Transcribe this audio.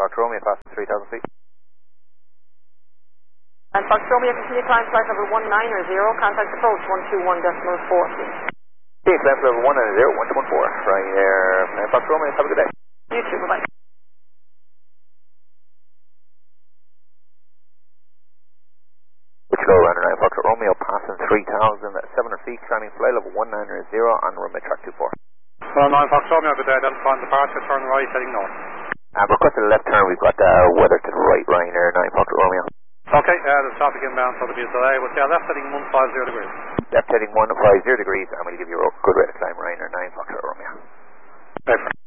Fox Romeo, passing 3,000 feet. And Fox Romeo, continue climb flight level 190, contact approach 121.4, please. Okay, climb level 190, 114, right there. Fox Romeo, have a good day. You too, bye-bye. Which go runner 9 Fox Romeo, passing 3,700 feet, climbing flight level 190 on runway track 24. Well, 9 Fox Romeo, good day, identifying departure, turn right, heading north. We're cut to the left turn, we've got weather to the right, Ryanair 9 Fox Romeo. Okay, there's traffic inbound, so there'll be a delay, but yeah, left heading 150 degrees. Left heading 150 degrees, I'm going to give you a good rate of climb, Ryanair 9 Fox Romeo. Okay.